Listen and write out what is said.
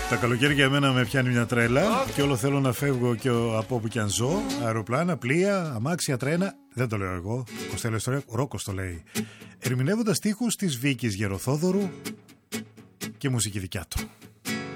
Τα καλοκαίρια για μένα με πιάνει μια τρέλα και όλο θέλω να φεύγω και από όπου κι αν ζω. Αεροπλάνα, πλοία, αμάξια, τρένα. Δεν το λέω εγώ. Κοστέλο ιστορία, ο Ρόκος το λέει. Ερμηνεύοντας στίχους της Βίκης Γεροθόδωρου και μουσική δικιά του.